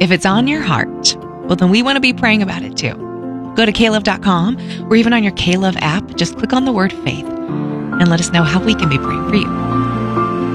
If it's on your heart, well, then we want to be praying about it too. Go to klove.com or even on your KLove app, just click on the word faith and let us know how we can be praying for you.